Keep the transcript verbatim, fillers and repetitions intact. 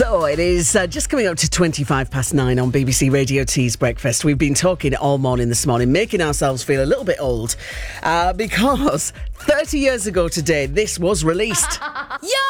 So it is uh, just coming up to twenty-five past nine on B B C Radio T's Breakfast. We've been talking all morning this morning, making ourselves feel a little bit old uh, because thirty years ago today, this was released. Yo!